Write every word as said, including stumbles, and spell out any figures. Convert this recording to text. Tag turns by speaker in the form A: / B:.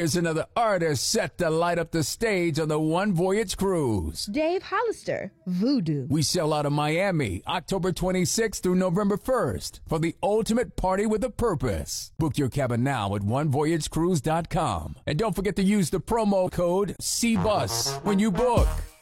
A: Here's another artist set to light up the stage on the One Voyage Cruise.
B: Dave Hollister, Voodoo.
A: We sail out of Miami October twenty-sixth through November first for the ultimate party with a purpose. Book your cabin now at one voyage cruise dot com. And don't forget to use the promo code C bus when you book.